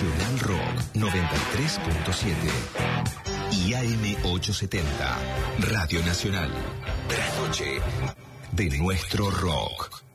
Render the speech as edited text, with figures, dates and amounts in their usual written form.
Nacional Rock 93.7 y AM870, Radio Nacional. La noche de nuestro rock.